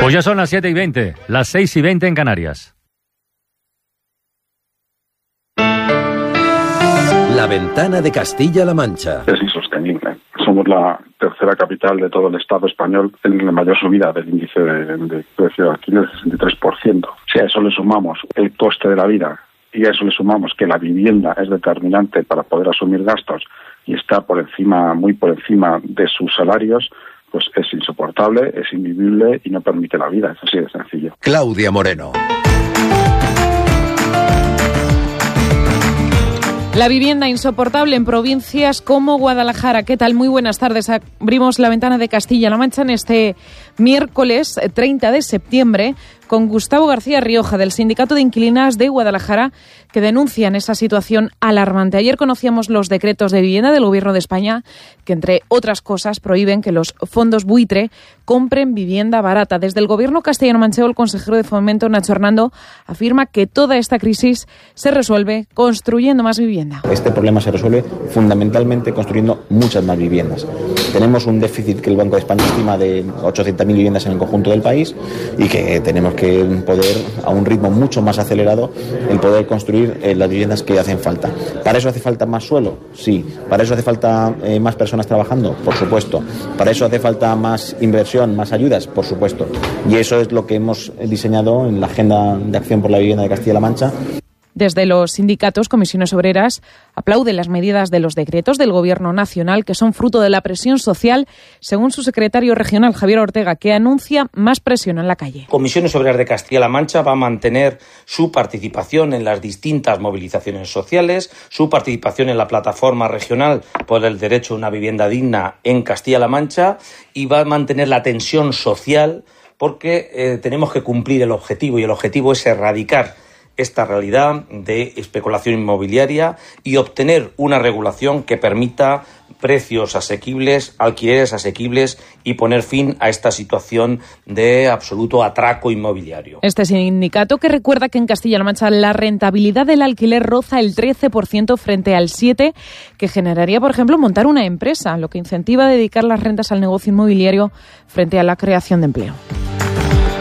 Pues ya son las 7:20, las 6:20 en Canarias. La Ventana de Castilla-La Mancha. Es insostenible. Somos la tercera capital de todo el Estado español en la mayor subida del índice de precio de alquiler, del 63%. Si a eso le sumamos el coste de la vida y a eso le sumamos que la vivienda es determinante para poder asumir gastos y está muy por encima de sus salarios, pues es insoportable, es invivible y no permite la vida. Es así de sencillo. Claudia Moreno. La vivienda insoportable en provincias como Guadalajara. ¿Qué tal? Muy buenas tardes. Abrimos la ventana de Castilla-La Mancha en este miércoles 30 de septiembre con Gustavo García Rioja, del Sindicato de Inquilinas de Guadalajara, que denuncian esa situación alarmante. Ayer conocíamos los decretos de vivienda del Gobierno de España, que entre otras cosas prohíben que los fondos buitre compren vivienda barata. Desde el Gobierno castellano-manchego, el consejero de Fomento, Nacho Hernando, afirma que toda esta crisis se resuelve construyendo más vivienda. Este problema se resuelve fundamentalmente construyendo muchas más viviendas. Tenemos un déficit que el Banco de España estima de 800.000 viviendas en el conjunto del país y que tenemos que poder, a un ritmo mucho más acelerado, el poder construir las viviendas que hacen falta. ¿Para eso hace falta más suelo? Sí. ¿Para eso hace falta más personas trabajando? Por supuesto. ¿Para eso hace falta más inversión, más ayudas? Por supuesto. Y eso es lo que hemos diseñado en la Agenda de Acción por la Vivienda de Castilla-La Mancha. Desde los sindicatos, comisiones obreras aplauden las medidas de los decretos del Gobierno nacional, que son fruto de la presión social, según su secretario regional, Javier Ortega, que anuncia más presión en la calle. Comisiones Obreras de Castilla-La Mancha va a mantener su participación en las distintas movilizaciones sociales, su participación en la plataforma regional por el derecho a una vivienda digna en Castilla-La Mancha, y va a mantener la tensión social porque tenemos que cumplir el objetivo, y el objetivo es erradicar esta realidad de especulación inmobiliaria y obtener una regulación que permita precios asequibles, alquileres asequibles y poner fin a esta situación de absoluto atraco inmobiliario. Este sindicato, que recuerda que en Castilla-La Mancha la rentabilidad del alquiler roza el 13% frente al 7% que generaría, por ejemplo, montar una empresa, lo que incentiva a dedicar las rentas al negocio inmobiliario frente a la creación de empleo.